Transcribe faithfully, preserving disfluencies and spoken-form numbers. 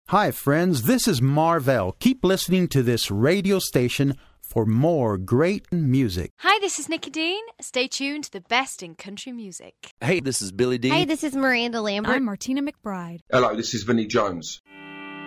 Hi, friends. This is Marvell. Keep listening to this radio station for more great music. Hi, this is Nikki Dean. Stay tuned to the best in country music. Hey, this is Billy Dean. Hey, this is Miranda Lambert. I'm Martina McBride. Hello, this is Vinnie Jones.